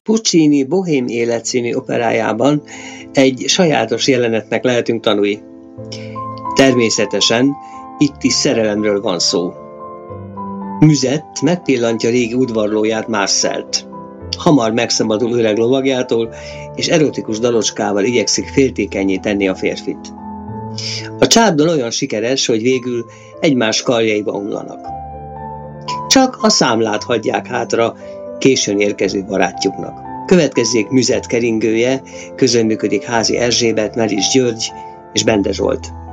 Puccini Bohém élet című operájában egy sajátos jelenetnek lehetünk tanúi. Természetesen itt is szerelemről van szó. Müzet megpillantja régi udvarlóját, Marcelt. Hamar megszabadul öreg lovagjától, és erotikus dalocskával igyekszik féltékennyé tenni a férfit. A csárdal olyan sikeres, hogy végül egymás karjaiba omlanak. Csak a számlát hagyják hátra későn érkező barátjuknak. Következzék Müzet keringője, közreműködik Házi Erzsébet, Melis György és Bende Zsolt.